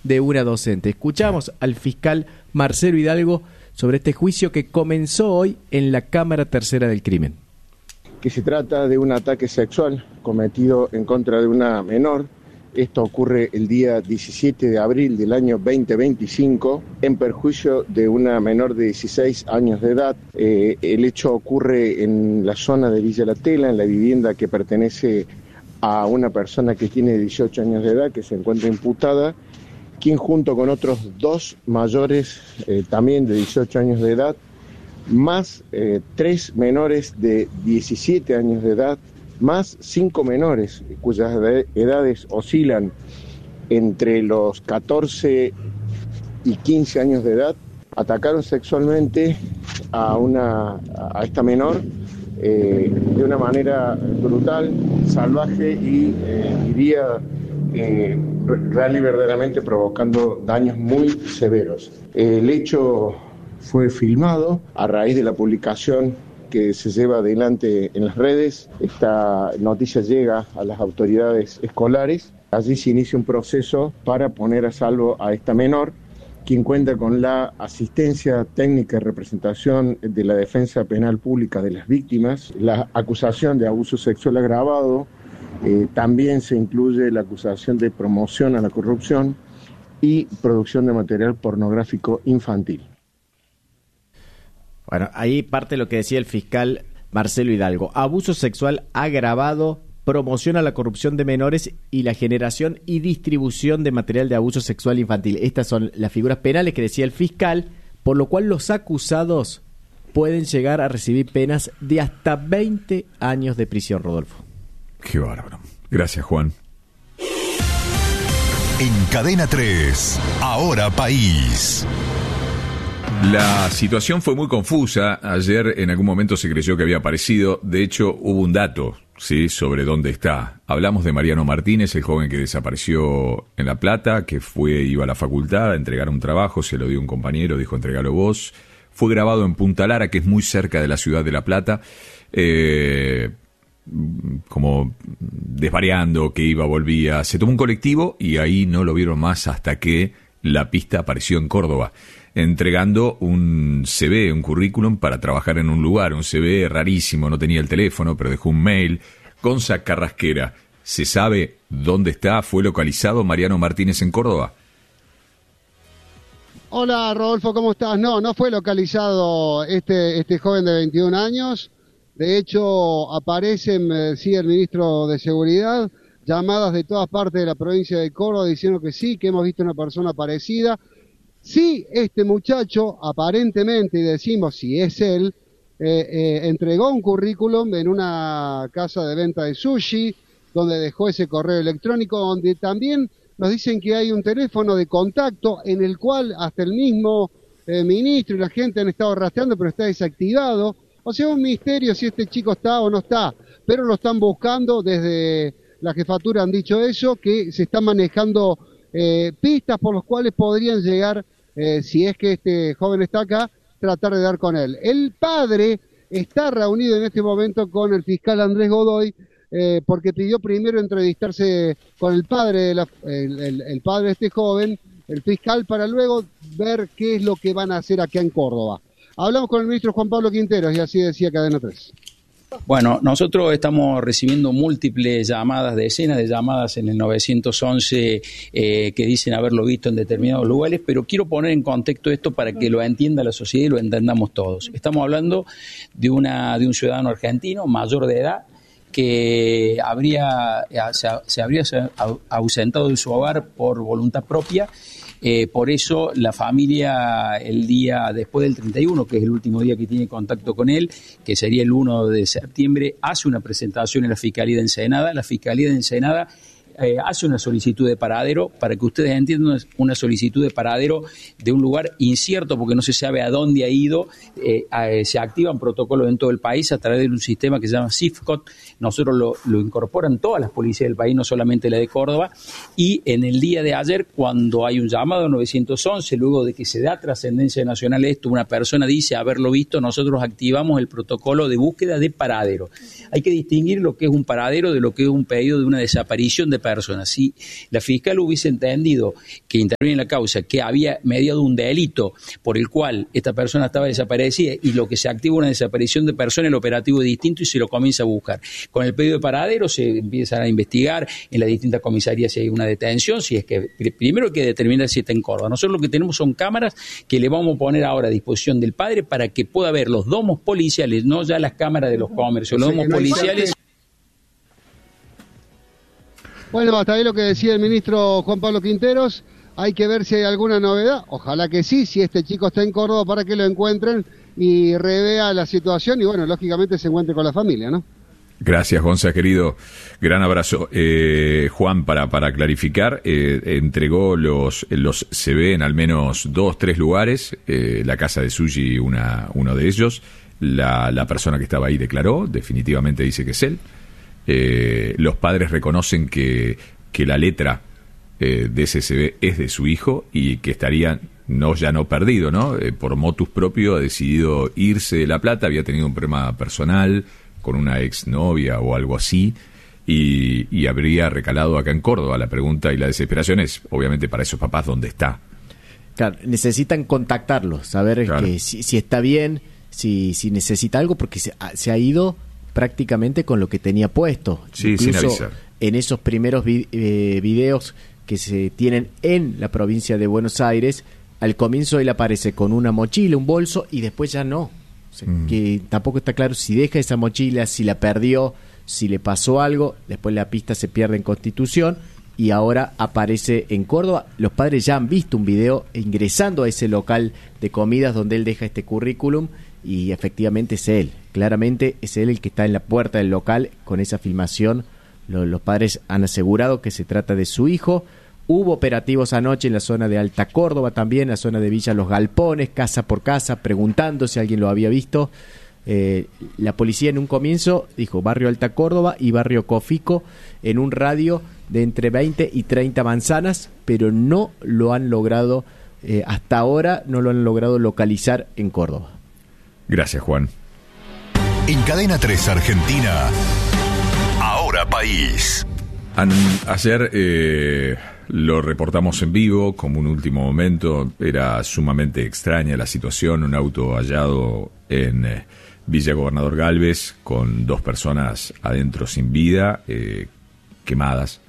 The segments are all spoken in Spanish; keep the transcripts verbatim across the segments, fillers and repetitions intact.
de una docente. Escuchamos al fiscal Marcelo Hidalgo sobre este juicio que comenzó hoy en la Cámara Tercera del Crimen. Que se trata de un ataque sexual cometido en contra de una menor. Esto ocurre el día diecisiete de abril del año veinte veinticinco en perjuicio de una menor de dieciséis años de edad. Eh, el hecho ocurre en la zona de Villa La Tela, en la vivienda que pertenece a una persona que tiene dieciocho años de edad, que se encuentra imputada, quien junto con otros dos mayores eh, también de dieciocho años de edad, más eh, tres menores de diecisiete años de edad, más cinco menores cuyas edades oscilan entre los catorce y quince años de edad, atacaron sexualmente a, una, a esta menor eh, de una manera brutal, salvaje y eh, diría eh, real y verdaderamente provocando daños muy severos. El hecho fue filmado a raíz de la publicación que se lleva adelante en las redes. Esta noticia llega a las autoridades escolares. Allí se inicia un proceso para poner a salvo a esta menor, quien cuenta con la asistencia técnica y representación de la Defensa Penal Pública de las víctimas, la acusación de abuso sexual agravado, eh, también se incluye la acusación de promoción a la corrupción y producción de material pornográfico infantil. Bueno, ahí parte lo que decía el fiscal Marcelo Hidalgo. Abuso sexual agravado, promoción a la corrupción de menores y la generación y distribución de material de abuso sexual infantil. Estas son las figuras penales que decía el fiscal, por lo cual los acusados pueden llegar a recibir penas de hasta veinte años de prisión, Rodolfo. Qué bárbaro. Gracias, Juan. En Cadena tres, Ahora País. La situación fue muy confusa. Ayer en algún momento se creyó que había aparecido. De hecho, hubo un dato, ¿sí?, sobre dónde está. Hablamos de Mariano Martínez, el joven que desapareció en La Plata, que fue, iba a la facultad a entregar un trabajo, se lo dio un compañero, dijo entregalo vos. Fue grabado en Punta Lara, que es muy cerca de la ciudad de La Plata, eh, como desvariando, que iba, volvía. Se tomó un colectivo y ahí no lo vieron más hasta que la pista apareció en Córdoba, entregando un C V, un currículum para trabajar en un lugar, un C V rarísimo, no tenía el teléfono, pero dejó un mail. Gonza Carrasquera, ¿se sabe dónde está? ¿Fue localizado Mariano Martínez en Córdoba? Hola, Rodolfo, ¿cómo estás? No, no fue localizado este, este joven de veintiún años. De hecho, aparecen, me decía el ministro de Seguridad, llamadas de todas partes de la provincia de Córdoba diciendo que sí, que hemos visto una persona parecida. Sí, este muchacho, aparentemente, y decimos si es él, eh, eh, entregó un currículum en una casa de venta de sushi, donde dejó ese correo electrónico, donde también nos dicen que hay un teléfono de contacto en el cual hasta el mismo eh, ministro y la gente han estado rastreando, pero está desactivado. O sea, un misterio si este chico está o no está, pero lo están buscando. Desde la jefatura han dicho eso, que se están manejando eh, pistas por las cuales podrían llegar, eh, si es que este joven está acá, tratar de dar con él. El padre está reunido en este momento con el fiscal Andrés Godoy, eh, porque pidió primero entrevistarse con el padre, de la, el, el, el padre de este joven, el fiscal, para luego ver qué es lo que van a hacer acá en Córdoba. Hablamos con el ministro Juan Pablo Quinteros y así decía Cadena tres. Bueno, nosotros estamos recibiendo múltiples llamadas, decenas de llamadas en el nueve once eh, que dicen haberlo visto en determinados lugares, pero quiero poner en contexto esto para que lo entienda la sociedad y lo entendamos todos. Estamos hablando de una de un ciudadano argentino mayor de edad que habría se, se habría ausentado de su hogar por voluntad propia. Eh, por eso la familia, el día después del treinta y uno, que es el último día que tiene contacto con él, que sería el uno de septiembre, hace una presentación en la Fiscalía de Ensenada. La Fiscalía de Ensenada eh, hace una solicitud de paradero, para que ustedes entiendan, una solicitud de paradero de un lugar incierto, porque no se sabe a dónde ha ido. Eh, eh, se activan protocolos en todo el país a través de un sistema que se llama SIFCOT. Nosotros lo, lo incorporan todas las policías del país, no solamente la de Córdoba. Y en el día de ayer, cuando hay un llamado nueve once, luego de que se da trascendencia nacional esto, una persona dice haberlo visto, nosotros activamos el protocolo de búsqueda de paradero. Hay que distinguir lo que es un paradero de lo que es un pedido de una desaparición de persona. Si la fiscal hubiese entendido que interviene en la causa, que había mediado un delito por el cual esta persona estaba desaparecida y lo que se activa una desaparición de persona, el operativo es distinto y se lo comienza a buscar. Con el pedido de paradero se empiezan a investigar en las distintas comisarías si hay una detención, si es que primero hay que determinar si está en Córdoba. Nosotros lo que tenemos son cámaras que le vamos a poner ahora a disposición del padre para que pueda ver los domos policiales, no ya las cámaras de los comercios, los domos policiales. Bueno, hasta ahí lo que decía el ministro Juan Pablo Quinteros. Hay que ver si hay alguna novedad. Ojalá que sí, si este chico está en Córdoba, para que lo encuentren y revea la situación y, bueno, lógicamente se encuentre con la familia, ¿no? Gracias, Gonza, querido. Gran abrazo. Eh, Juan, para, para clarificar, eh, entregó los, los C V en al menos dos, tres lugares. Eh, la casa de Suji, una, uno de ellos. La, la persona que estaba ahí declaró, definitivamente dice que es él. Eh, los padres reconocen que, que la letra eh, de ese C V es de su hijo y que estaría no ya no perdido, ¿no? Eh, por motus propio ha decidido irse de La Plata, había tenido un problema personal con una exnovia o algo así y, y habría recalado acá en Córdoba. La pregunta y la desesperación es, obviamente, para esos papás, ¿dónde está? Claro, necesitan contactarlo, saber claro. que si, si está bien, si, si necesita algo, porque se, se ha ido prácticamente con lo que tenía puesto. Sí, incluso sin avisar. En esos primeros vi, eh, videos que se tienen en la provincia de Buenos Aires, al comienzo él aparece con una mochila, un bolso, y después ya no. O sea, mm. que tampoco está claro si deja esa mochila, si la perdió, si le pasó algo. Después la pista se pierde en Constitución y ahora aparece en Córdoba. Los padres ya han visto un video ingresando a ese local de comidas donde él deja este currículum y efectivamente es él. Claramente es él el que está en la puerta del local con esa filmación. Los, los padres han asegurado que se trata de su hijo. Hubo operativos anoche en la zona de Alta Córdoba también, en la zona de Villa Los Galpones, casa por casa, preguntando si alguien lo había visto. Eh, la policía en un comienzo dijo barrio Alta Córdoba y barrio Cofico en un radio de entre veinte y treinta manzanas, pero no lo han logrado, eh, hasta ahora no lo han logrado localizar en Córdoba. Gracias, Juan. En Cadena tres Argentina, Ahora País. An- ayer eh, lo reportamos en vivo como un último momento. Era sumamente extraña la situación. Un auto hallado en eh, Villa Gobernador Galvez con dos personas adentro sin vida, eh, quemadas.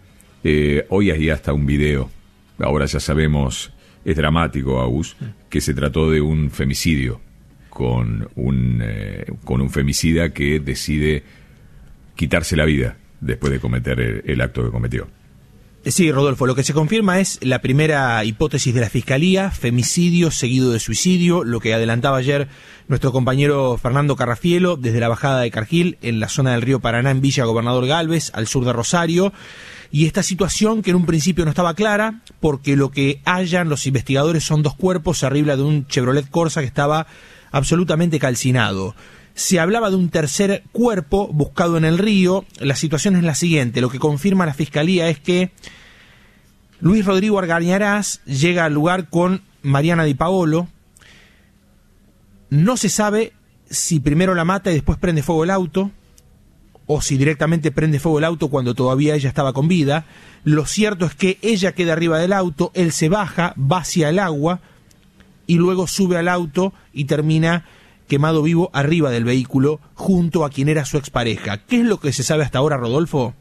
Eh, hoy hay hasta un video. Ahora ya sabemos, es dramático, Agus, que se trató de un femicidio con un, eh, con un femicida que decide quitarse la vida después de cometer el, el acto que cometió. Sí, Rodolfo, lo que se confirma es la primera hipótesis de la Fiscalía, femicidio seguido de suicidio, lo que adelantaba ayer nuestro compañero Fernando Carrafielo desde la bajada de Cargil, en la zona del río Paraná, en Villa Gobernador Galvez, al sur de Rosario, y esta situación que en un principio no estaba clara, porque lo que hallan los investigadores son dos cuerpos arriba de un Chevrolet Corsa que estaba absolutamente calcinado. Se hablaba de un tercer cuerpo buscado en el río. La situación es la siguiente. Lo que confirma la Fiscalía es que Luis Rodrigo Argañarás llega al lugar con Mariana Di Paolo. No se sabe si primero la mata y después prende fuego el auto, o si directamente prende fuego el auto cuando todavía ella estaba con vida. Lo cierto es que ella queda arriba del auto, él se baja, va hacia el agua y luego sube al auto y termina quemado vivo arriba del vehículo junto a quien era su expareja. ¿Qué es lo que se sabe hasta ahora, Rodolfo?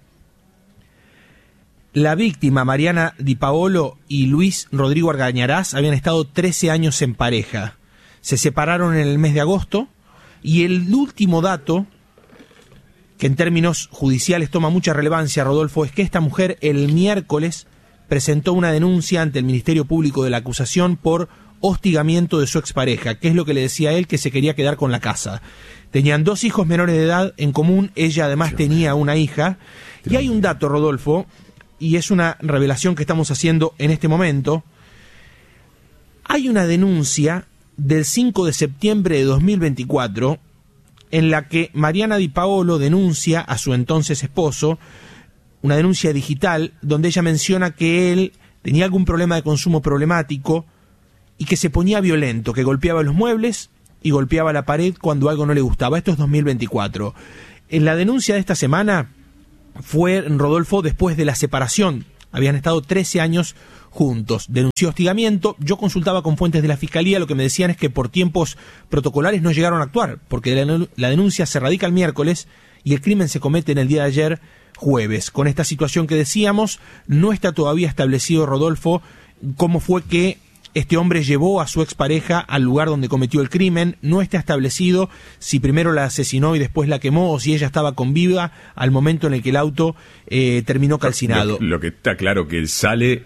La víctima, Mariana Di Paolo, y Luis Rodrigo Argañarás habían estado trece años en pareja. Se separaron en el mes de agosto y el último dato, que en términos judiciales toma mucha relevancia, Rodolfo, es que esta mujer el miércoles presentó una denuncia ante el Ministerio Público de la acusación por hostigamiento de su expareja, que es lo que le decía a él, que se quería quedar con la casa. Tenían dos hijos menores de edad en común, ella además tenía una hija, y hay un dato, Rodolfo, y es una revelación que estamos haciendo en este momento. Hay una denuncia del cinco de septiembre de dos mil veinticuatro en la que Mariana Di Paolo denuncia a su entonces esposo, una denuncia digital donde ella menciona que él tenía algún problema de consumo problemático y que se ponía violento, que golpeaba los muebles y golpeaba la pared cuando algo no le gustaba. Esto es dos mil veinticuatro. En la denuncia de esta semana fue Rodolfo después de la separación. Habían estado trece años juntos. Denunció hostigamiento. Yo consultaba con fuentes de la Fiscalía, lo que me decían es que por tiempos protocolares no llegaron a actuar, porque la, la denuncia se radica el miércoles y el crimen se comete en el día de ayer, jueves. Con esta situación que decíamos, no está todavía establecido, Rodolfo, cómo fue que este hombre llevó a su expareja al lugar donde cometió el crimen. No está establecido si primero la asesinó y después la quemó, o si ella estaba con vida al momento en el que el auto eh, terminó calcinado. Lo, lo que está claro que él sale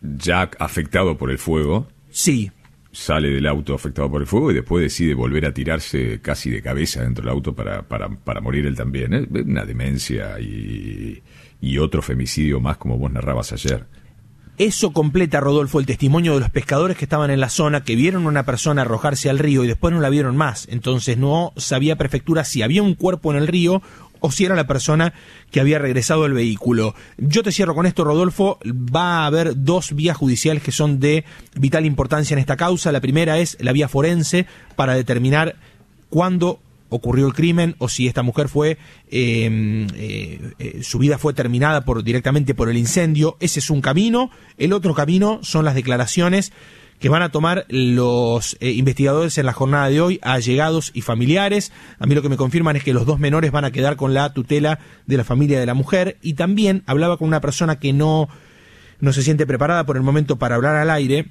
ya afectado por el fuego. Sí. Sale del auto afectado por el fuego y después decide volver a tirarse casi de cabeza dentro del auto para, para, para morir él también. ¿eh? Una demencia y, y otro femicidio más, como vos narrabas ayer. Eso completa, Rodolfo, el testimonio de los pescadores que estaban en la zona, que vieron a una persona arrojarse al río y después no la vieron más. Entonces no sabía prefectura si había un cuerpo en el río o si era la persona que había regresado al vehículo. Yo te cierro con esto, Rodolfo. Va a haber dos vías judiciales que son de vital importancia en esta causa. La primera es la vía forense para determinar cuándo ocurrió el crimen o si esta mujer fue eh, eh, eh, su vida fue terminada por directamente por el incendio. Ese es un camino. El otro camino son las declaraciones que van a tomar los eh, investigadores en la jornada de hoy, allegados y familiares. A mí lo que me confirman es que los dos menores van a quedar con la tutela de la familia de la mujer. Y también hablaba con una persona que no, no se siente preparada por el momento para hablar al aire,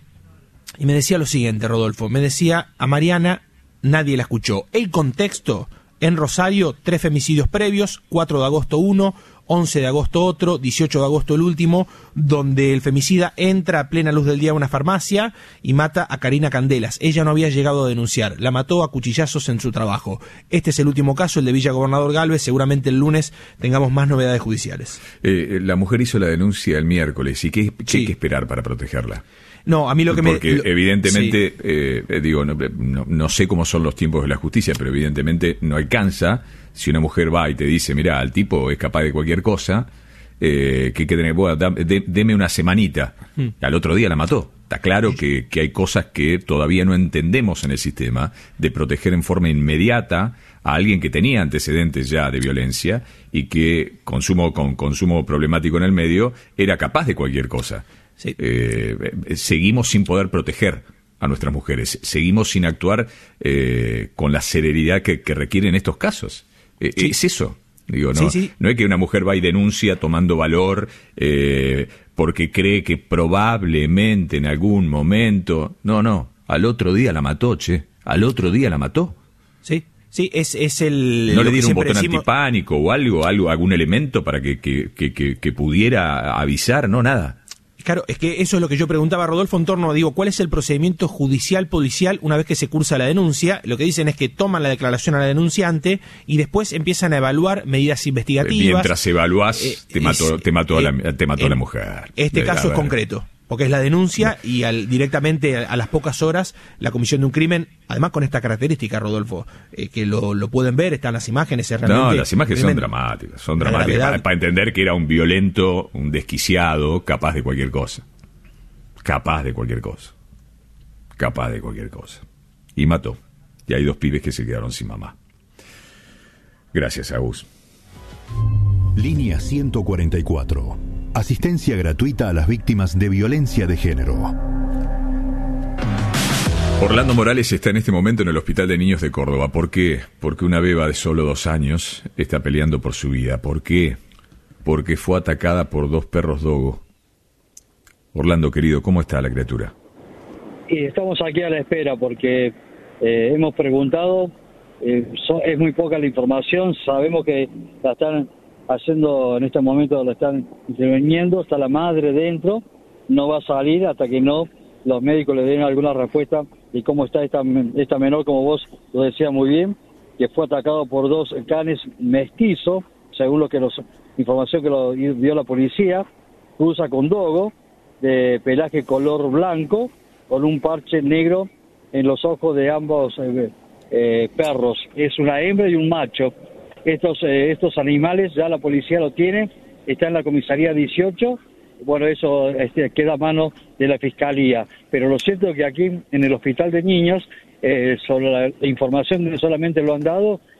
y me decía lo siguiente, Rodolfo. Me decía, a Mariana nadie la escuchó. El contexto: en Rosario, tres femicidios previos, cuatro de agosto uno, once de agosto otro, dieciocho de agosto el último, donde el femicida entra a plena luz del día a una farmacia y mata a Karina Candelas. Ella no había llegado a denunciar, la mató a cuchillazos en su trabajo. Este es el último caso, el de Villa Gobernador Galvez. Seguramente el lunes tengamos más novedades judiciales. Eh, la mujer hizo la denuncia el miércoles. ¿Y qué, qué sí. hay que esperar para protegerla? No, a mí lo que Porque me... Porque evidentemente, sí. eh, digo, no, no, no sé cómo son los tiempos de la justicia, pero evidentemente no alcanza. Si una mujer va y te dice, mira, el tipo es capaz de cualquier cosa, eh, que, que tener, bueno, da, de, deme una semanita. Hmm. Al otro día la mató. Está claro que, que hay cosas que todavía no entendemos en el sistema de proteger en forma inmediata a alguien que tenía antecedentes ya de violencia y que, consumo, con consumo problemático en el medio, era capaz de cualquier cosa. Sí. Eh, seguimos sin poder proteger a nuestras mujeres, seguimos sin actuar eh, con la celeridad que, que requieren estos casos. Eh, sí. Es eso. Digo, no, sí, sí. no es que una mujer va y denuncia tomando valor eh, porque cree que probablemente en algún momento... No, no, al otro día la mató, che, al otro día la mató. Sí. Sí, es, es el... ¿No le dieron un botón decimos... antipánico o algo, algo, algún elemento para que, que, que, que, que pudiera avisar? No, nada. Claro, es que eso es lo que yo preguntaba a Rodolfo en torno, digo, ¿cuál es el procedimiento judicial, policial, una vez que se cursa la denuncia? Lo que dicen es que toman la declaración a la denunciante y después empiezan a evaluar medidas investigativas. Mientras evaluás, eh, te mató, es, te mató, eh, la, te mató eh, la mujer. Este caso es concreto, porque es la denuncia y al, directamente a, a las pocas horas la comisión de un crimen, además con esta característica, Rodolfo, eh, que lo, lo pueden ver, están las imágenes. Es realmente, no, las imágenes son dramáticas, son dramáticas para, para entender que era un violento, un desquiciado, capaz de cualquier cosa. Capaz de cualquier cosa. Capaz de cualquier cosa. Y mató. Y hay dos pibes que se quedaron sin mamá. Gracias, Agus. Línea ciento cuarenta y cuatro. Asistencia gratuita a las víctimas de violencia de género. Orlando Morales está en este momento en el Hospital de Niños de Córdoba. ¿Por qué? Porque una beba de solo dos años está peleando por su vida. ¿Por qué? Porque fue atacada por dos perros dogo. Orlando, querido, ¿cómo está la criatura? Y estamos aquí a la espera porque eh, hemos preguntado, eh, so, es muy poca la información, sabemos que la están haciendo en este momento, la están interviniendo, está la madre dentro, no va a salir hasta que no los médicos le den alguna respuesta de cómo está esta, esta menor, como vos lo decías muy bien, que fue atacado por dos canes mestizos, según lo que los información que lo dio la policía, cruza con dogo, de pelaje color blanco, con un parche negro en los ojos de ambos eh, eh, perros. Es una hembra y un macho. Estos eh, estos animales ya la policía lo tiene, está en la comisaría dieciocho. Bueno, eso este, queda a mano de la fiscalía. Pero lo cierto es que aquí en el hospital de niños, eh, sobre la, la información que solamente lo han dado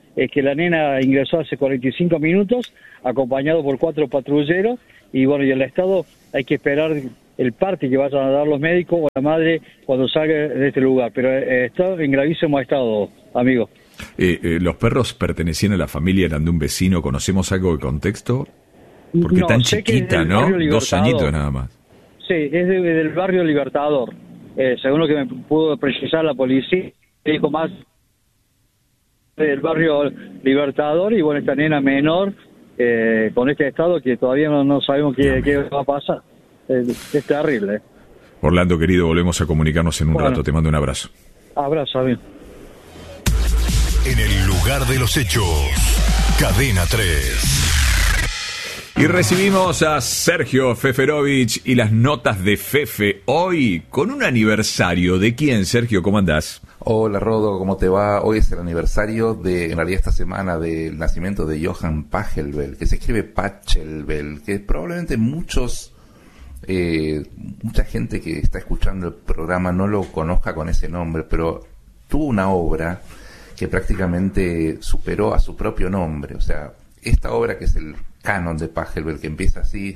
es que la nena ingresó hace cuarenta y cinco minutos, acompañado por cuatro patrulleros, y bueno, y el Estado hay que esperar el parte que vayan a dar los médicos o la madre cuando salga de este lugar, pero eh, está en gravísimo estado, amigo. Eh, eh, ¿Los perros pertenecían a la familia, eran de un vecino? ¿Conocemos algo de contexto? Porque no, tan sé que chiquita, es del ¿no? barrio Dos Libertador. añitos nada más. Sí, es de- del barrio Libertador. Eh, según lo que me pudo precisar la policía, dijo más del barrio Libertador, y bueno, esta nena menor, eh, con este estado que todavía no, no sabemos qué, qué va a pasar. Eh, es terrible. Eh. Orlando, querido, volvemos a comunicarnos en un Bueno. rato. Te mando un abrazo. Abrazo, amigo. En el lugar de los hechos, Cadena tres. Y recibimos a Sergio Feferovich y las notas de Fefe hoy con un aniversario. ¿De quién, Sergio? ¿Cómo andás? Hola Rodo, ¿cómo te va? Hoy es el aniversario de, en realidad esta semana, del nacimiento de Johann Pachelbel, que se escribe Pachelbel, que probablemente muchos, eh, mucha gente que está escuchando el programa no lo conozca con ese nombre, pero tuvo una obra que prácticamente superó a su propio nombre. O sea, esta obra, que es el canon de Pachelbel, que empieza así,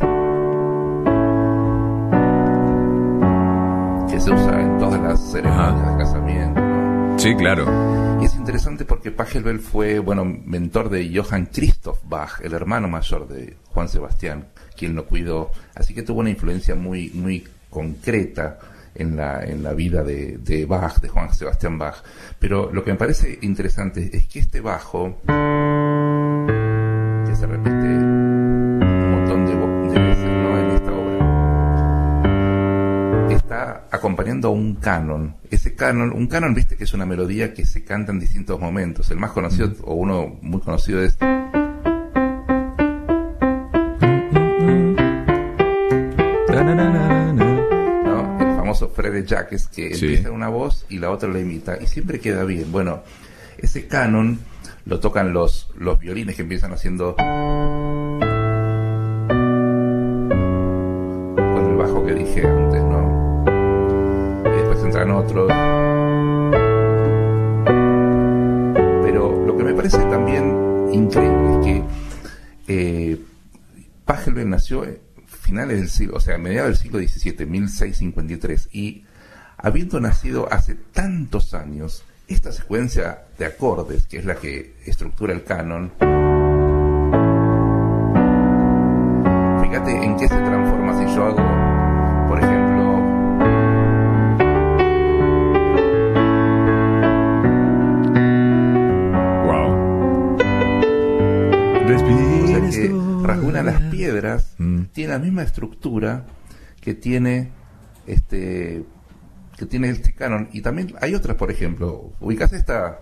que se usa en todas las ceremonias de casamiento, ¿no? Sí, claro. Y es interesante porque Pachelbel fue, bueno, mentor de Johann Christoph Bach, el hermano mayor de Juan Sebastián, quien lo cuidó. Así que tuvo una influencia muy, muy concreta en la, en la vida de, de Bach, de Juan Sebastián Bach. Pero lo que me parece interesante es que este bajo, que se repite un montón de, vo- de veces, ¿no?, en esta obra, está acompañando a un canon. Ese canon, un canon, viste, que es una melodía que se canta en distintos momentos. El más conocido, mm. o uno muy conocido, es ¿no? El famoso Frede Jacques, que Sí. empieza una voz y la otra la imita, y siempre queda bien. Bueno, ese canon lo tocan los, los violines, que empiezan haciendo con el bajo que dije antes, ¿no? Y después entran otros. Pero lo que me parece también increíble es que eh, Pachelbel nació eh, finales del siglo, o sea, a mediados del siglo diecisiete, mil seiscientos cincuenta y tres, y habiendo nacido hace tantos años, esta secuencia de acordes, que es la que estructura el canon, fíjate en qué se transforma si yo hago, por ejemplo, Wow. o sea que Rasguna las Piedras Mm. tiene la misma estructura que tiene este que tiene este canon, y también hay otras. Por ejemplo, ubicás esta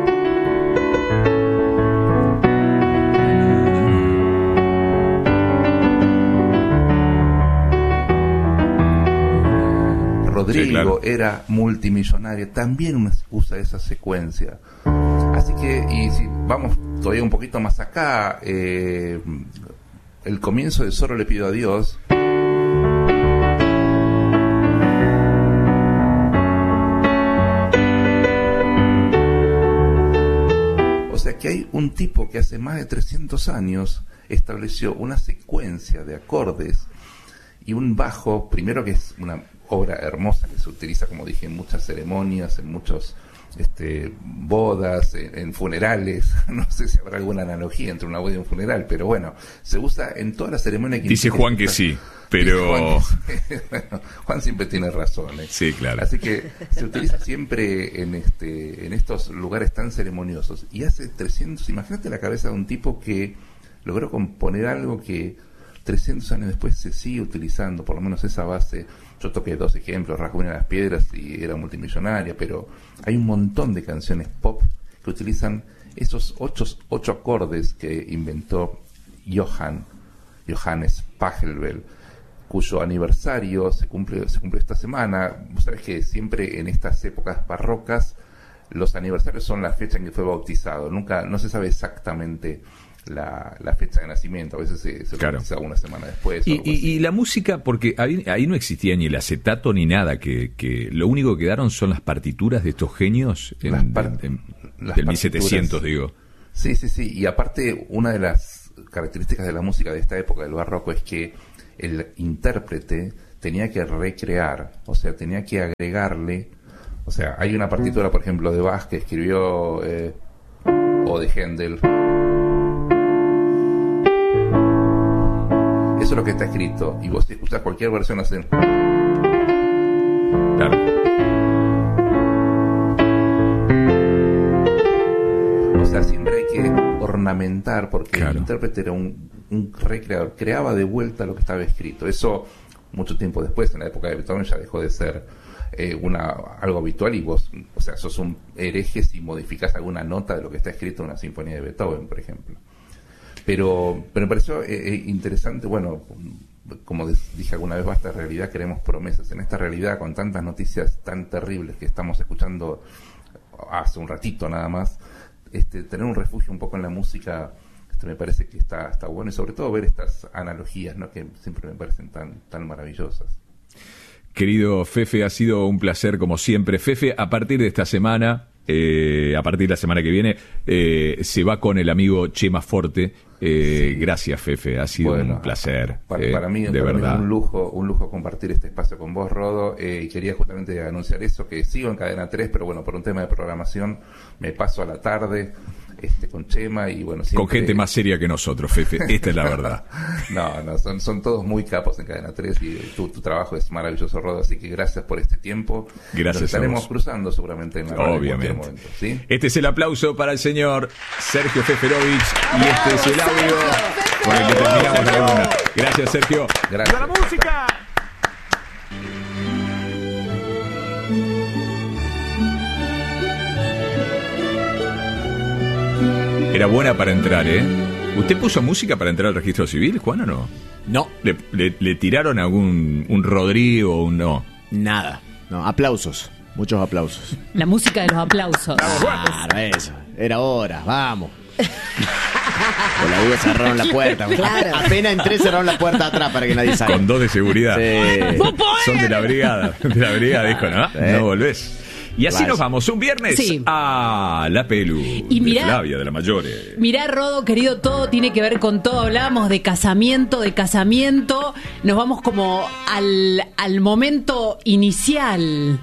Rodrigo, Sí, claro. era multimillonario, también usa esa secuencia. Así que, y si vamos todavía un poquito más acá, eh, el comienzo de Solo le pido a Dios, o sea que hay un tipo que hace más de trescientos años estableció una secuencia de acordes y un bajo, primero, que es una obra hermosa que se utiliza, como dije, en muchas ceremonias, en muchos este, bodas, en, en funerales. No sé si habrá alguna analogía entre una boda y un funeral, pero bueno, se usa en todas las ceremonias que Dice Juan que sí, pero... Juan, que sí. Bueno, Juan siempre tiene razón, ¿eh? Sí, claro. Así que se utiliza siempre en este en estos lugares tan ceremoniosos. Y hace trescientos, imagínate la cabeza de un tipo que logró componer algo que trescientos años después se sigue utilizando, por lo menos esa base. Yo toqué dos ejemplos, Rasguna las Piedras y era multimillonaria, pero hay un montón de canciones pop que utilizan esos ocho, ocho acordes que inventó Johann, Johannes Pachelbel, cuyo aniversario se cumple, se cumple esta semana. Vos sabés que siempre en estas épocas barrocas los aniversarios son la fecha en que fue bautizado. Nunca, no se sabe exactamente La, la fecha de nacimiento, a veces se, se claro. bautiza una semana después. Y, y, y la música, porque ahí, ahí no existía ni el acetato ni nada, que, que lo único que quedaron son las partituras de estos genios en, Las par- en- en- las del mil setecientos, partituras. digo. Sí, sí, sí. Y aparte, una de las características de la música de esta época del barroco es que el intérprete tenía que recrear, o sea, tenía que agregarle, o sea, hay una partitura, por ejemplo, de Bach que escribió, eh, o de Händel. Eso es lo que está escrito, y vos si escuchás cualquier versión hacen... Claro. O sea, siempre hay que ornamentar, porque claro, el intérprete era un, un recreador, creaba de vuelta lo que estaba escrito. Eso, mucho tiempo después, en la época de Beethoven, ya dejó de ser eh, una algo habitual, y vos, o sea, sos un hereje si modificás alguna nota de lo que está escrito en una sinfonía de Beethoven, por ejemplo. Pero, pero me pareció eh, interesante, bueno, como dije alguna vez, basta realidad, queremos promesas. En esta realidad, con tantas noticias tan terribles que estamos escuchando hace un ratito nada más, este, tener un refugio un poco en la música, este, me parece que está, está bueno, y sobre todo ver estas analogías, ¿no?, que siempre me parecen tan, tan maravillosas. Querido Fefe, ha sido un placer como siempre. Fefe, a partir de esta semana, eh, a partir de la semana que viene, eh, se va con el amigo Chema Forte. Eh, sí. Gracias, Fefe, ha sido bueno, un placer. Para, eh, para mí, de para verdad. Mí un lujo, un lujo compartir este espacio con vos, Rodo. Eh, y quería justamente anunciar eso, que sigo en Cadena tres, pero bueno, por un tema de programación me paso a la tarde. Este, con Chema y bueno, siempre... Con gente más seria que nosotros, Fefe, esta es la verdad. No, no, son, son todos muy capos en Cadena tres, y tu, tu trabajo es maravilloso, Rodo, así que gracias por este tiempo. Gracias. Nos estaremos cruzando seguramente en la radio. Obviamente. En cualquier momento, ¿sí? Este es el aplauso para el señor Sergio Feferovich, y este es el audio con el que terminamos la columna. Gracias, Sergio. Gracias. ¡Viva la música! Era buena para entrar, ¿eh? ¿Usted puso música para entrar al registro civil, Juan, o no? No. ¿Le, le, le tiraron algún un Rodrigo o un no? Nada. No, aplausos. Muchos aplausos. La música de los aplausos. Claro, eso. Era hora, vamos. Por la duda cerraron la puerta. Claro. Apenas entré, cerraron la puerta atrás para que nadie salga. Con dos de seguridad. Sí. Son de la brigada. De la brigada, dijo, ¿no? Sí. No volvés. Y así nos vamos, un viernes sí. a La Pelu, y mirá, de Flavia, de la Mayore. Mirá, Rodo, querido, todo tiene que ver con todo. Hablábamos de casamiento, de casamiento. Nos vamos como al, al momento inicial.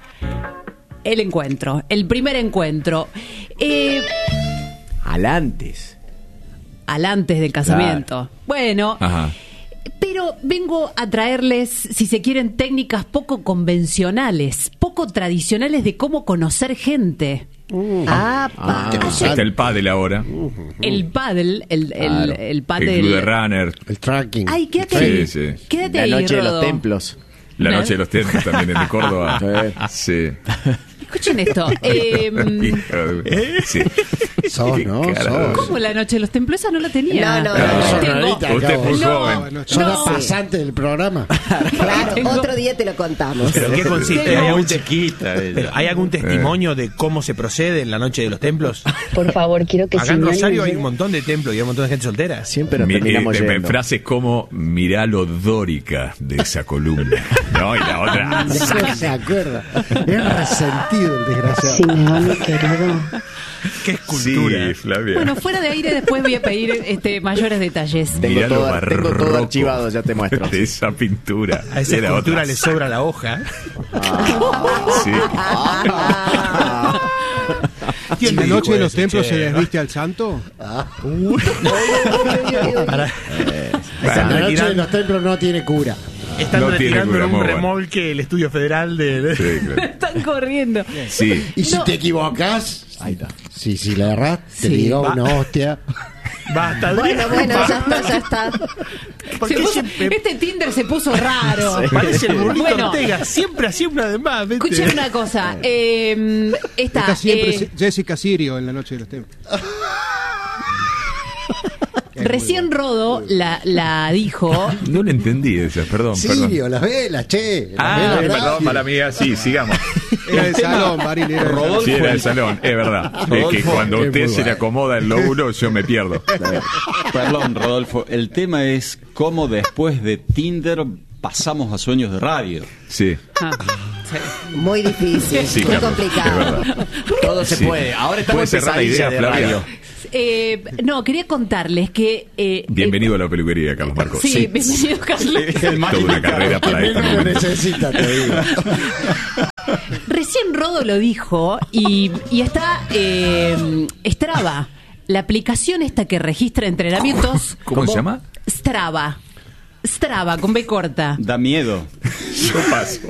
El encuentro, el primer encuentro. Eh, al antes. Al antes del casamiento. Claro. Bueno... Ajá. Pero vengo a traerles, si se quieren, técnicas poco convencionales, poco tradicionales de cómo conocer gente. Uh, ah, ah, está el pádel ahora. El pádel, el, el, claro. el pádel. El club de runner. El tracking. Ay, quédate ahí. Sí, sí. Quédate La ahí, noche Rodo. de los templos. La noche de los templos también en Córdoba. Sí. Escuchen esto. Eh, sí. Sos, ¿no? Sos. ¿Cómo la noche de los templos? Esa no la tenía. No, no, no. no, no, no, no. Usted es muy no, joven. No, sos no. pasante del programa. Claro, Tengo... otro día te lo contamos. ¿Pero qué consiste? ¿Hay algún, chiquita, pero ¿hay algún testimonio de cómo se procede en la noche de los templos? Por favor, quiero que acá en Rosario hay un montón de templos y hay un montón de gente soltera. Siempre nos Mi, terminamos eh, yendo. Frases como, mirá lo dórica de esa columna. No, y la otra. No se acuerda. Es resentido el desgraciado. Sí, me van, querido. Qué escultura. Sí, Flavia. Bueno, fuera de aire después voy a pedir este mayores detalles. Tengo Mirá todo, lo tengo todo archivado, ya te muestro. De esa pintura. A esa Era escultura otra. le sobra la hoja. Ah. Sí. Ah. ¿En la noche de los templos se desviste al santo? Ah. Para- Eh, La noche de retiran- los templos no tiene cura. Están No tiene retirando cura, en muy un bueno. remolque el estudio federal de... Sí, claro. Están corriendo. Sí. Y si No. te equivocas, ahí está. si, si le erras, te Sí. digo Va. una hostia. Basta, Bueno, bueno, ya está, ya está. ¿Por Se qué puso- siempre este Tinder se puso raro. parece el burrito Bueno. Ortega? Siempre así una de más. ¿viste? Escuchen una cosa. Eh, esta, Está siempre eh, Jessica Sirio en La Noche de los Templos. recién Rodo la, la dijo. No le entendí esa, perdón, perdón. Sirio, las velas, che. Las Ah, velas, perdón, gracias. mala mía, sí, sigamos. Era del salón, Maril, era del salón. Sí, era el salón, es verdad. Es que Rodolfo, cuando es usted muy se le bueno. acomoda el lóbulo, yo me pierdo. Perdón, Rodolfo. El tema es cómo después de Tinder pasamos a sueños de radio. Sí. Ah, Muy difícil, Sí, muy Carlos, complicado. es verdad. Todo se Sí. puede. Ahora estamos ¿Puede en cerrar la pesadilla idea, de Flavia? radio. eh, no, quería contarles que... Eh, Bienvenido eh, a la peluquería, Carlos Marcos. Sí, sí. Bienvenido, Carlos. Sí, toda una carrera para esta Lo necesita, te digo. Recién Rodo lo dijo y, y está eh, Strava, la aplicación esta que registra entrenamientos. ¿Cómo se llama? Strava. Strava, con B corta. Da miedo. Yo paso.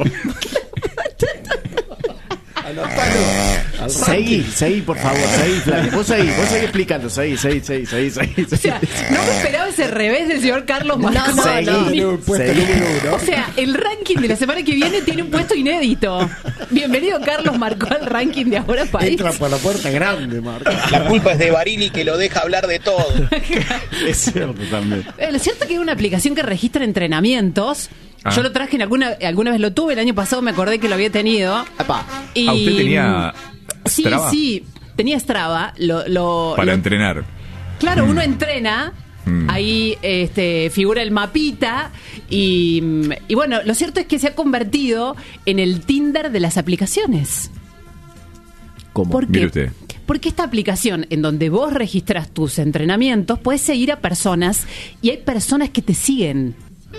Seguí, seguí, por favor, seguí, Flavio. Vos seguí, vos seguí explicando, seguí, seguí, seguí, seguí, seguí. O sea, no me esperaba ese revés del señor Carlos Marcos. No, no, no, no, no. O sea, el ranking de la semana que viene tiene un puesto inédito. Bienvenido, Carlos Marcos, al ranking de Ahora País. Entra por la puerta grande, Marcos. La culpa es de Barili, que lo deja hablar de todo. Es cierto también. Lo cierto es que hay una aplicación que registra entrenamientos. Ah. Yo lo traje en alguna alguna vez lo tuve, el año pasado me acordé que lo había tenido. Y, ¿Ah, usted tenía Strava? Sí, sí, tenía Strava. Lo, lo, Para lo, entrenar. Claro, mm. uno entrena, mm. ahí este, figura el mapita y, y bueno, lo cierto es que se ha convertido en el Tinder de las aplicaciones. ¿Cómo? ¿Por qué? Mire usted. Porque esta aplicación en donde vos registras tus entrenamientos, puedes seguir a personas y hay personas que te siguen.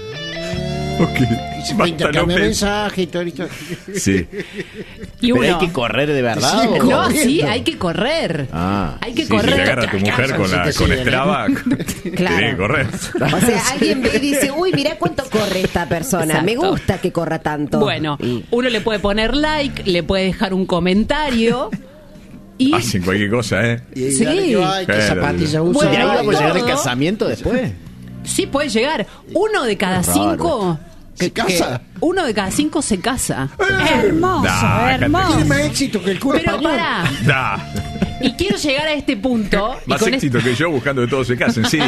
Okay. Intercambia mensaje y todo esto. Sí. Y uno, ¿pero hay que correr de verdad? Sí, ¿o? no, sí, hay que correr. Ah. Hay que sí, correr. Si te agarra tu mujer con, la, con Strava, claro. tiene que correr. O sea, alguien ve y dice, uy, mirá cuánto corre esta persona. Exacto. Me gusta que corra tanto. Bueno, y... uno le puede poner like, le puede dejar un comentario. Y... hacen cualquier cosa, ¿eh? Y sí. Ay, qué zapatilla usa. Bueno, ¿y ahí vamos a llegar al casamiento después? Sí, puede llegar. Uno de cada cinco... ¿Se casa? Que uno de cada cinco se casa. Hermoso, nah, hermoso. Tiene más éxito que el cura Pero español. pará. Nah. Y quiero llegar a este punto. Más y con éxito este... que yo buscando que todos se casen, sí.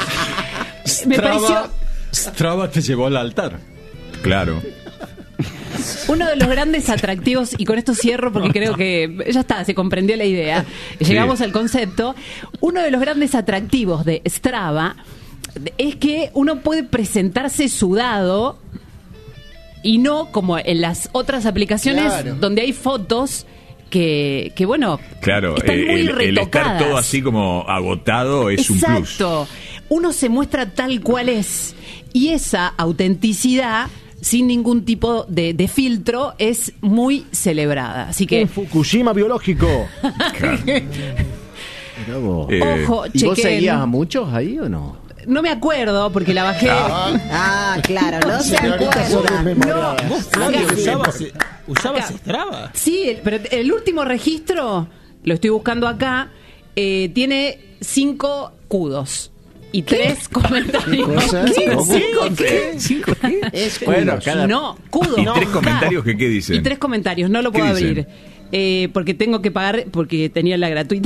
Me Strava, pareció... Strava te llevó al altar. Claro. Uno de los grandes atractivos, y con esto cierro porque creo que ya está, se comprendió la idea, llegamos sí. al concepto. Uno de los grandes atractivos de Strava es que uno puede presentarse sudado y no como en las otras aplicaciones claro. donde hay fotos que, que bueno, claro, están eh, muy el, el estar todo así como agotado es Exacto. un plus. Exacto. Uno se muestra tal cual es y esa autenticidad sin ningún tipo de, de filtro es muy celebrada. Así que un Fukushima biológico. Claro. eh, Ojo, ¿y vos chequen. seguías a muchos ahí o no? No me acuerdo porque la bajé. Ah, ah claro, no se acuerda. No, ¿Vos, Flavio, usabas, usabas Strava? Sí, pero el último registro, lo estoy buscando acá, eh, tiene cinco kudos. Y ¿qué? Tres comentarios. ¿Qué? ¿Cinco qué? ¿Cinco qué? Es bueno, cada... No, kudos. ¿Y tres comentarios que qué dicen? Y tres comentarios, no lo puedo abrir. Eh, porque tengo que pagar, porque tenía la gratuita.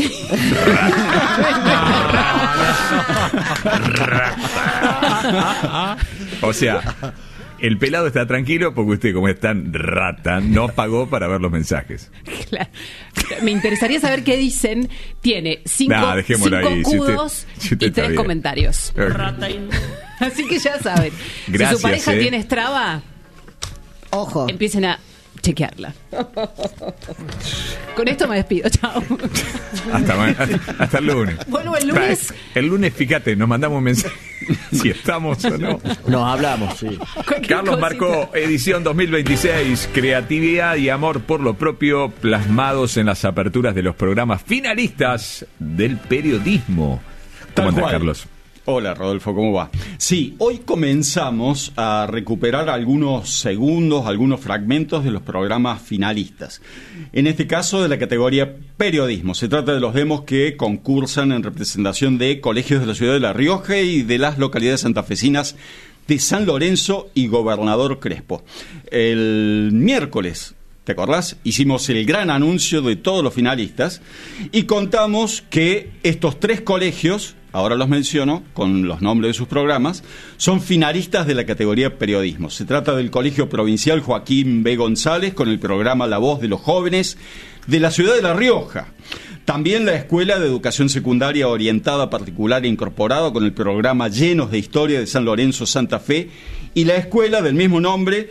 O sea, el pelado está tranquilo porque usted, como es tan rata, no pagó para ver los mensajes. Claro. Me interesaría saber qué dicen. Tiene cinco, nah, cinco ahí. kudos si usted, si usted y tres bien. comentarios. Okay. Así que ya saben. Gracias, si su pareja eh. tiene Strava, ojo, empiecen a chequearla. Con esto me despido, chao. Hasta, hasta el lunes. Vuelvo el lunes. El lunes, fíjate, nos mandamos un mensaje si estamos o no. Nos hablamos, sí. Carlos Marcó, edición dos mil veintiséis, creatividad y amor por lo propio plasmados en las aperturas de los programas finalistas del periodismo. ¿Cómo anda, Carlos? Hola, Rodolfo, ¿cómo va? Sí, hoy comenzamos a recuperar algunos segundos, algunos fragmentos de los programas finalistas. En este caso, de la categoría periodismo. Se trata de los demos que concursan en representación de colegios de la ciudad de La Rioja y de las localidades santafesinas de San Lorenzo y Gobernador Crespo. El miércoles, ¿te acordás? Hicimos el gran anuncio de todos los finalistas y contamos que estos tres colegios, ahora los menciono con los nombres de sus programas, son finalistas de la categoría periodismo. Se trata del Colegio Provincial Joaquín B. González con el programa La Voz de los Jóvenes de la ciudad de La Rioja. También la Escuela de Educación Secundaria Orientada Particular e Incorporada con el programa Llenos de Historia de San Lorenzo Santa Fe y la Escuela del mismo nombre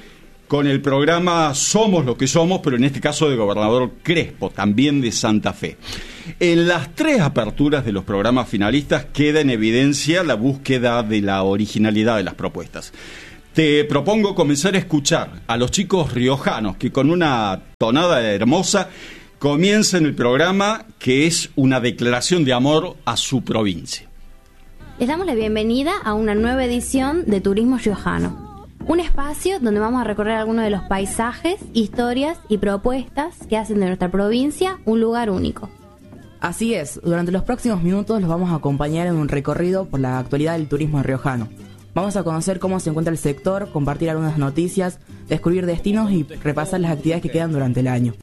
con el programa Somos lo que somos, pero en este caso de Gobernador Crespo, también de Santa Fe. En las tres aperturas de los programas finalistas queda en evidencia la búsqueda de la originalidad de las propuestas. Te propongo comenzar a escuchar a los chicos riojanos que con una tonada hermosa comienzan el programa, que es una declaración de amor a su provincia. Les damos la bienvenida a una nueva edición de Turismo Riojano, un espacio donde vamos a recorrer algunos de los paisajes, historias y propuestas que hacen de nuestra provincia un lugar único. Así es, durante los próximos minutos los vamos a acompañar en un recorrido por la actualidad del turismo riojano. Vamos a conocer cómo se encuentra el sector, compartir algunas noticias, descubrir destinos y repasar las actividades que quedan durante el año.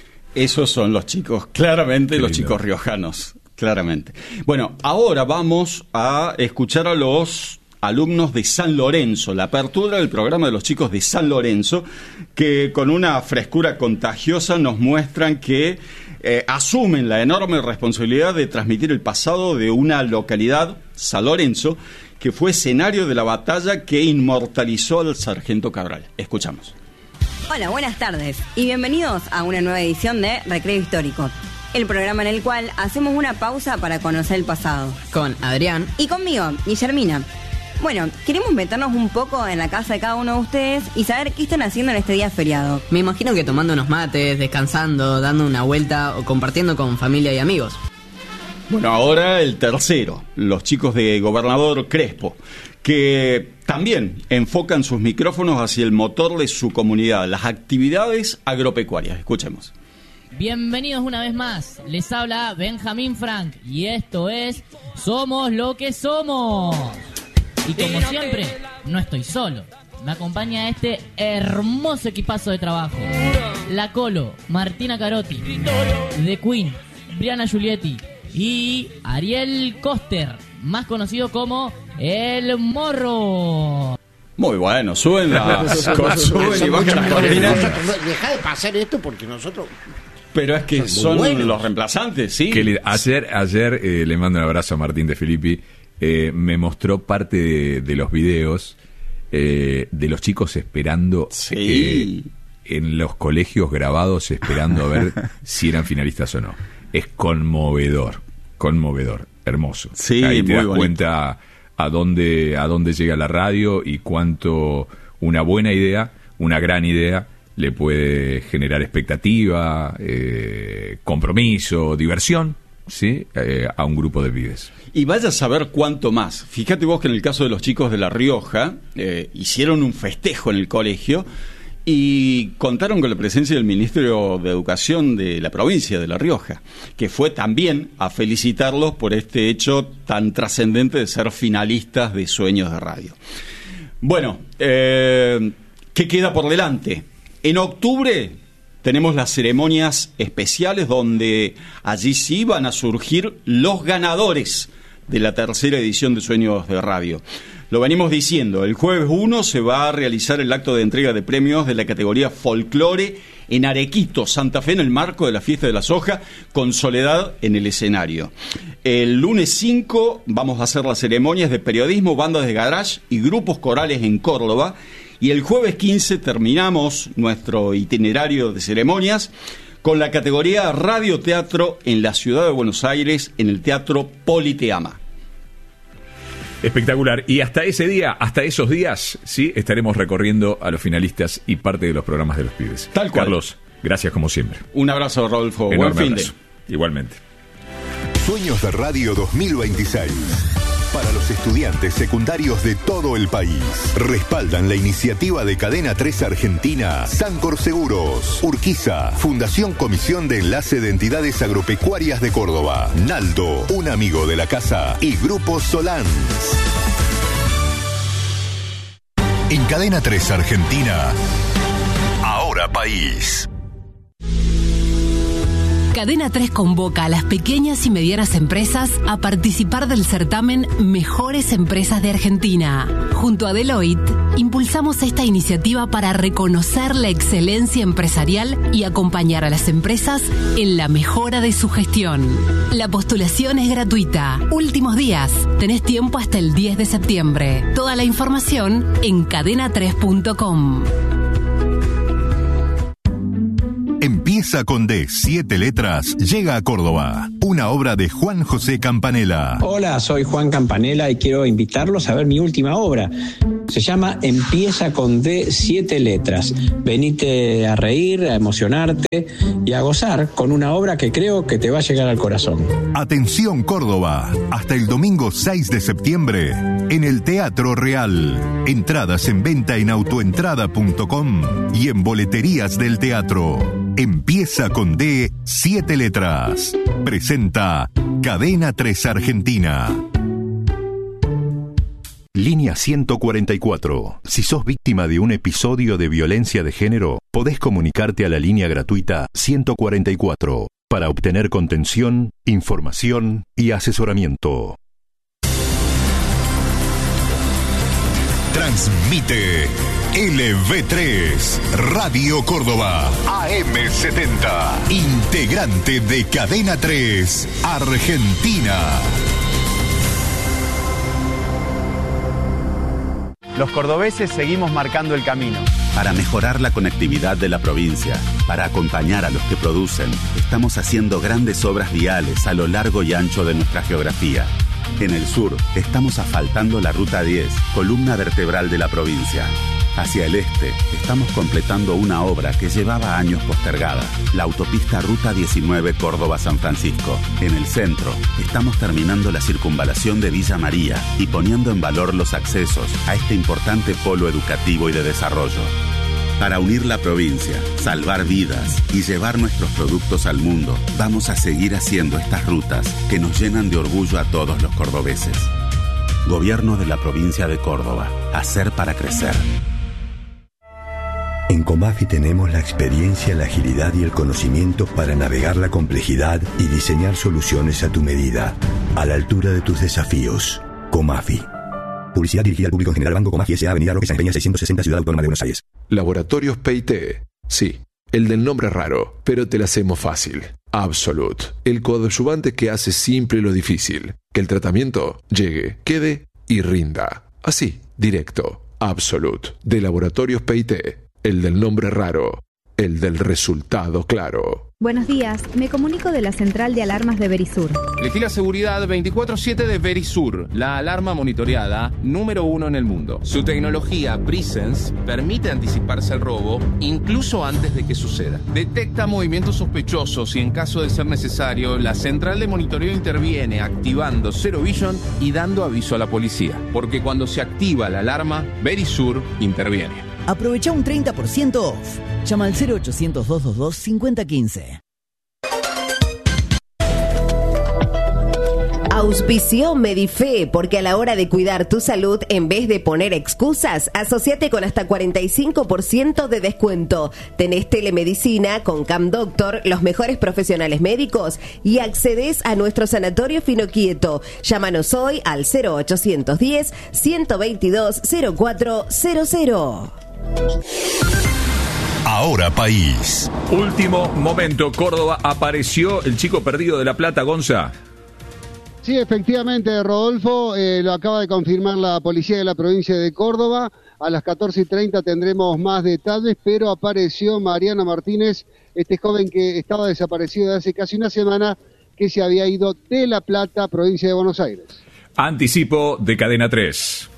Esos son los chicos, claramente los chicos riojanos, claramente. Bueno, ahora vamos a escuchar a los alumnos de San Lorenzo, la apertura del programa de los chicos de San Lorenzo, que con una frescura contagiosa nos muestran que eh, asumen la enorme responsabilidad de transmitir el pasado de una localidad, San Lorenzo, que fue escenario de la batalla que inmortalizó al sargento Cabral. Escuchamos. Hola, buenas tardes y bienvenidos a una nueva edición de Recreo Histórico, el programa en el cual hacemos una pausa para conocer el pasado. Con Adrián y conmigo, Guillermina. Bueno, queremos meternos un poco en la casa de cada uno de ustedes y saber qué están haciendo en este día feriado. Me imagino que tomando unos mates, descansando, dando una vuelta o compartiendo con familia y amigos. Bueno, ahora el tercero, los chicos de Gobernador Crespo, que también enfocan sus micrófonos hacia el motor de su comunidad, las actividades agropecuarias. Escuchemos. Bienvenidos una vez más, les habla Benjamín Frank y esto es Somos lo que somos. Y como siempre, no estoy solo, me acompaña este hermoso equipazo de trabajo. La Colo, Martina Carotti, The Queen, Briana Giulietti y Ariel Coster, más conocido como El Morro. Muy bueno, suben las suben y bajan las cortinas. Deja de pasar esto porque nosotros... Pero es que son bueno. los reemplazantes, ¿sí? Que le, ayer ayer eh, le mando un abrazo a Martín de Filippi. Eh, me mostró parte de, de los videos eh, de los chicos esperando sí. eh, en los colegios grabados, esperando a ver si eran finalistas o no. Es conmovedor, conmovedor, hermoso. Sí, ahí te muy das bonito. cuenta a dónde, a dónde llega la radio y cuánto una buena idea, una gran idea, le puede generar expectativa, eh, compromiso, diversión, ¿sí? Eh, a un grupo de pibes. Y vaya a saber cuánto más. Fíjate vos que en el caso de los chicos de La Rioja, eh, hicieron un festejo en el colegio y contaron con la presencia del Ministerio de Educación de la provincia de La Rioja, que fue también a felicitarlos por este hecho tan trascendente de ser finalistas de Sueños de Radio. Bueno, eh, ¿qué queda por delante? En octubre tenemos las ceremonias especiales donde allí sí van a surgir los ganadores de la tercera edición de Sueños de Radio. Lo venimos diciendo, el jueves uno se va a realizar el acto de entrega de premios de la categoría Folclore en Arequito, Santa Fe, en el marco de la Fiesta de la Soja, con Soledad en el escenario. El lunes cinco vamos a hacer las ceremonias de periodismo, bandas de garage y grupos corales en Córdoba. Y el jueves quince terminamos nuestro itinerario de ceremonias con la categoría radioteatro en la ciudad de Buenos Aires, en el Teatro Politeama. Espectacular. Y hasta ese día, hasta esos días, sí, estaremos recorriendo a los finalistas y parte de los programas de los pibes. Tal cual. Carlos, gracias como siempre. Un abrazo, Rodolfo. Enorme Buen fin abrazo. de. Igualmente. Sueños de Radio dos mil veintiséis. Para los estudiantes secundarios de todo el país. Respaldan la iniciativa de Cadena tres Argentina, Sancor Seguros, Urquiza, Fundación Comisión de Enlace de Entidades Agropecuarias de Córdoba, Naldo, un amigo de la casa y Grupo Solans. En Cadena tres Argentina, Ahora País. Cadena tres convoca a las pequeñas y medianas empresas a participar del certamen Mejores Empresas de Argentina. Junto a Deloitte, impulsamos esta iniciativa para reconocer la excelencia empresarial y acompañar a las empresas en la mejora de su gestión. La postulación es gratuita. Últimos días. Tenés tiempo hasta el diez de septiembre. Toda la información en cadena tres punto com. Empieza con D, siete letras, llega a Córdoba. Una obra de Juan José Campanella. Hola, soy Juan Campanella y quiero invitarlos a ver mi última obra. Se llama Empieza con D, siete letras. Venite a reír, a emocionarte y a gozar con una obra que creo que te va a llegar al corazón. Atención Córdoba, hasta el domingo seis de septiembre en el Teatro Real. Entradas en venta en autoentrada punto com y en boleterías del teatro. Empieza con D, siete letras. Presenta Cadena tres Argentina. Línea ciento cuarenta y cuatro. Si sos víctima de un episodio de violencia de género, podés comunicarte a la línea gratuita ciento cuarenta y cuatro para obtener contención, información y asesoramiento. Transmite L V tres, Radio Córdoba, A M setenta, integrante de Cadena tres, Argentina. Los cordobeses seguimos marcando el camino. Para mejorar la conectividad de la provincia, para acompañar a los que producen, estamos haciendo grandes obras viales a lo largo y ancho de nuestra geografía. En el sur, estamos asfaltando la Ruta diez, columna vertebral de la provincia. Hacia el este, estamos completando una obra que llevaba años postergada, la autopista Ruta diecinueve Córdoba-San Francisco. En el centro, estamos terminando la circunvalación de Villa María y poniendo en valor los accesos a este importante polo educativo y de desarrollo. Para unir la provincia, salvar vidas y llevar nuestros productos al mundo, vamos a seguir haciendo estas rutas que nos llenan de orgullo a todos los cordobeses. Gobierno de la provincia de Córdoba. Hacer para crecer. En Comafi tenemos la experiencia, la agilidad y el conocimiento para navegar la complejidad y diseñar soluciones a tu medida, a la altura de tus desafíos. Comafi. Publicidad dirigida al público en general. Banco Comafi S A. Avenida Roque San Peña seiscientos sesenta, Ciudad Autónoma de Buenos Aires. Laboratorios P I T. Sí, el del nombre raro, pero te la hacemos fácil. Absolute. El coadyuvante que hace simple lo difícil. Que el tratamiento llegue, quede y rinda. Así, directo. Absolute. De Laboratorios P I T. El del nombre raro, el del resultado claro. Buenos días, me comunico de la central de alarmas de Verisur. Elegí la seguridad veinticuatro siete de Verisur, la alarma monitoreada número uno en el mundo. Su tecnología Presence permite anticiparse al robo incluso antes de que suceda. Detecta movimientos sospechosos y en caso de ser necesario, la central de monitoreo interviene activando Zero Vision y dando aviso a la policía. Porque cuando se activa la alarma, Verisur interviene. Aprovecha un treinta por ciento off. Llama al cero ochocientos, doscientos veintidós, cincuenta quince. Auspició Medife, porque a la hora de cuidar tu salud, en vez de poner excusas, asociate con hasta cuarenta y cinco por ciento de descuento. Tenés telemedicina con Cam Doctor, los mejores profesionales médicos y accedes a nuestro sanatorio Fino Quieto. Llámanos hoy al cero ochocientos diez, ciento veintidós, cero cuatro cero cero. Ahora País. Último momento, Córdoba, apareció el chico perdido de La Plata, Gonza. Sí, efectivamente, Rodolfo, eh, lo acaba de confirmar la policía de la provincia de Córdoba. A las catorce y treinta tendremos más detalles, pero apareció Mariano Martínez, este joven que estaba desaparecido desde hace casi una semana, que se había ido de La Plata, provincia de Buenos Aires. Anticipo de Cadena tres.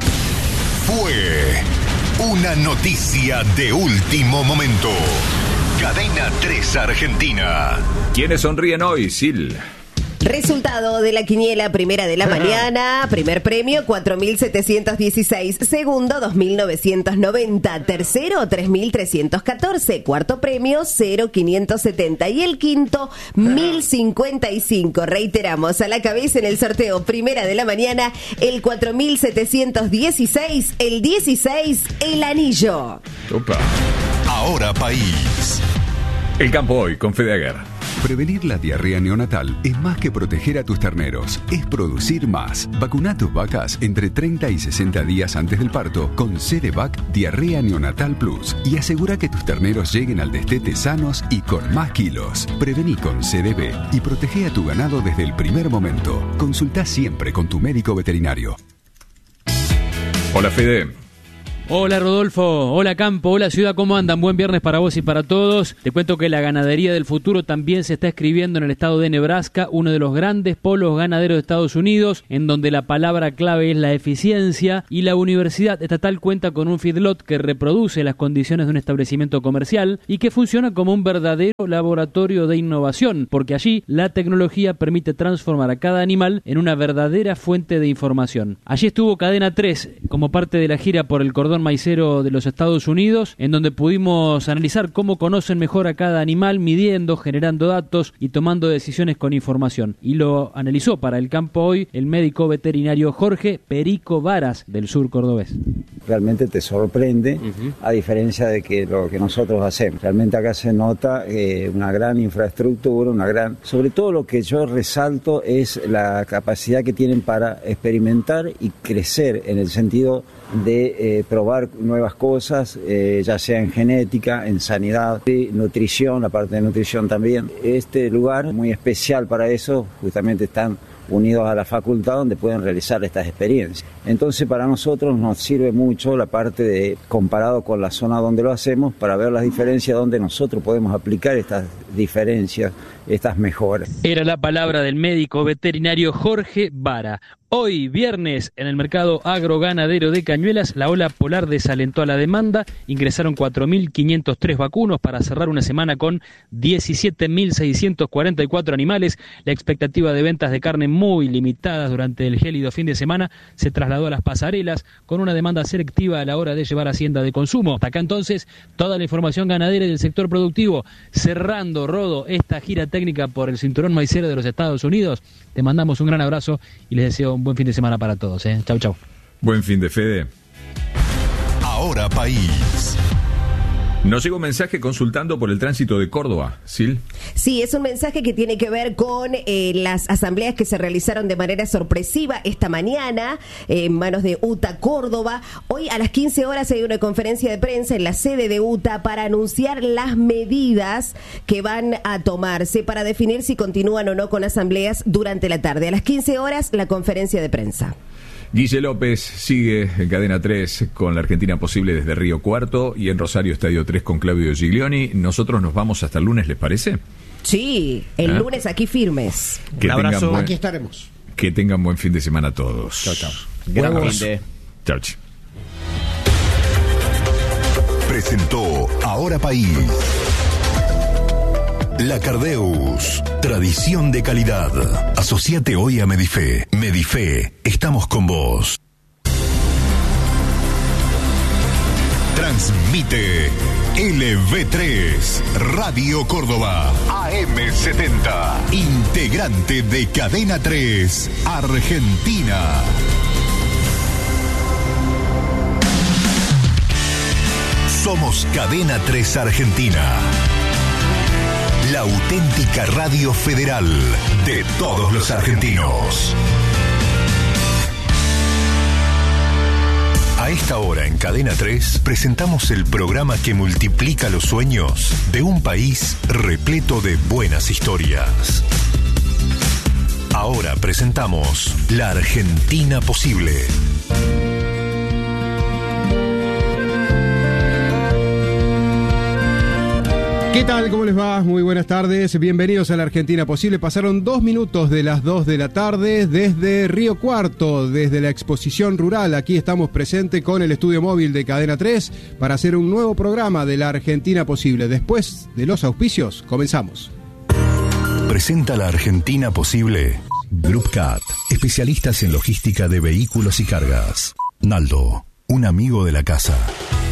Fue una noticia de último momento. Cadena tres Argentina. ¿Quiénes sonríen hoy, Sil? Resultado de la quiniela primera de la mañana. Primer premio cuatro mil setecientos dieciséis. Segundo dos mil novecientos noventa. Tercero tres mil trescientos catorce. Cuarto premio cero mil quinientos setenta. Y el quinto mil cincuenta y cinco. Reiteramos, a la cabeza en el sorteo primera de la mañana el cuatro mil setecientos dieciséis. El dieciséis, el anillo. Opa. Ahora País. El campo hoy con Fede Aguer. Prevenir la diarrea neonatal es más que proteger a tus terneros, es producir más. Vacuna tus vacas entre treinta y sesenta días antes del parto con Cedevac Diarrea Neonatal Plus y asegura que tus terneros lleguen al destete sanos y con más kilos. Prevení con C D B y protege a tu ganado desde el primer momento. Consulta siempre con tu médico veterinario. Hola, Fede. Hola Rodolfo, hola Campo, hola Ciudad, ¿cómo andan? Buen viernes para vos y para todos. Te cuento que la ganadería del futuro también se está escribiendo en el estado de Nebraska, uno de los grandes polos ganaderos de Estados Unidos, en donde la palabra clave es la eficiencia, y la Universidad Estatal cuenta con un feedlot que reproduce las condiciones de un establecimiento comercial y que funciona como un verdadero laboratorio de innovación, porque allí la tecnología permite transformar a cada animal en una verdadera fuente de información. Allí estuvo Cadena tres como parte de la gira por el cordón maicero de los Estados Unidos, en donde pudimos analizar cómo conocen mejor a cada animal, midiendo, generando datos y tomando decisiones con información. Y lo analizó para El Campo Hoy el médico veterinario Jorge Perico Varas, del sur cordobés. Realmente te sorprende, uh-huh. a diferencia de que lo que nosotros hacemos. Realmente acá se nota eh, una gran infraestructura, una gran... Sobre todo lo que yo resalto es la capacidad que tienen para experimentar y crecer en el sentido de eh, probar nuevas cosas, eh, ya sea en genética, en sanidad, y nutrición, la parte de nutrición también. Este lugar muy especial para eso, justamente están unidos a la facultad donde pueden realizar estas experiencias. Entonces para nosotros nos sirve mucho la parte de, comparado con la zona donde lo hacemos, para ver las diferencias donde nosotros podemos aplicar estas diferencias, estas mejoras. Era la palabra del médico veterinario Jorge Vara. Hoy, viernes, en el mercado agroganadero de Cañuelas, la ola polar desalentó a la demanda. Ingresaron cuatro mil quinientos tres vacunos para cerrar una semana con diecisiete mil seiscientos cuarenta y cuatro animales. La expectativa de ventas de carne muy limitadas durante el gélido fin de semana se trasladó a las pasarelas, con una demanda selectiva a la hora de llevar hacienda de consumo. Hasta acá entonces, toda la información ganadera y del sector productivo. Cerrando, Rodo, esta gira técnica por el cinturón maicero de los Estados Unidos. Te mandamos un gran abrazo y les deseo un buen fin de semana para todos. ¿eh? Chau, chau. Buen fin de Fede. Ahora País. Nos llegó un mensaje consultando por el tránsito de Córdoba, ¿Sil? Sí, es un mensaje que tiene que ver con eh, las asambleas que se realizaron de manera sorpresiva esta mañana eh, en manos de U T A Córdoba. Hoy a las quince horas hay una conferencia de prensa en la sede de U T A para anunciar las medidas que van a tomarse para definir si continúan o no con asambleas durante la tarde. A las quince horas la conferencia de prensa. Guille López sigue en Cadena tres con La Argentina Posible desde Río Cuarto y en Rosario Estadio tres con Claudio Giglioni. Nosotros nos vamos hasta el lunes, ¿les parece? Sí, el ¿Eh? lunes aquí firmes. Que un abrazo, buen, aquí estaremos. Que tengan buen fin de semana todos. Chao, chao. Gran abrazo. Chao, chao. Presentó Ahora País. La Cardeus, tradición de calidad. Asociate hoy a Medife. Medife, estamos con vos. Transmite L V tres, Radio Córdoba, A M setenta, integrante de Cadena tres, Argentina. Somos Cadena tres Argentina. La auténtica radio federal de todos los argentinos. A esta hora en Cadena tres presentamos el programa que multiplica los sueños de un país repleto de buenas historias. Ahora presentamos La Argentina Posible. ¿Qué tal? ¿Cómo les va? Muy buenas tardes. Bienvenidos a La Argentina Posible. Pasaron dos minutos de las dos de la tarde desde Río Cuarto, desde la exposición rural. Aquí estamos presentes con el estudio móvil de Cadena tres para hacer un nuevo programa de La Argentina Posible. Después de los auspicios, comenzamos. Presenta La Argentina Posible. Group Cat, especialistas en logística de vehículos y cargas. Naldo, un amigo de la casa.